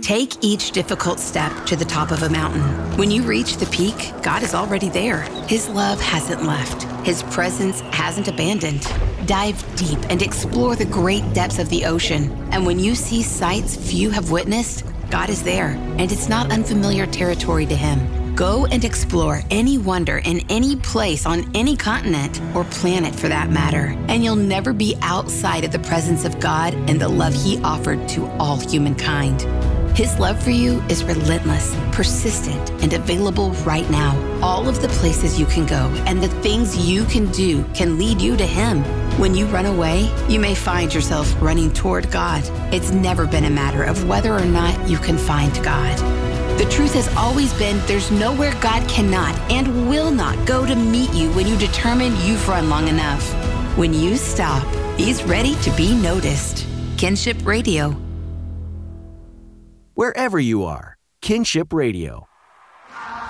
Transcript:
Take each difficult step to the top of a mountain. When you reach the peak, God is already there. His love hasn't left. His presence hasn't abandoned. Dive deep and explore the great depths of the ocean. And when you see sights few have witnessed, God is there, and it's not unfamiliar territory to him. Go and explore any wonder in any place on any continent or planet for that matter, and you'll never be outside of the presence of God and the love he offered to all humankind. His love for you is relentless, persistent, and available right now. All of the places you can go and the things you can do can lead you to him. When you run away, you may find yourself running toward God. It's never been a matter of whether or not you can find God. The truth has always been there's nowhere God cannot and will not go to meet you when you determine you've run long enough. When you stop, he's ready to be noticed. Kinship Radio. Wherever you are, Kinship Radio.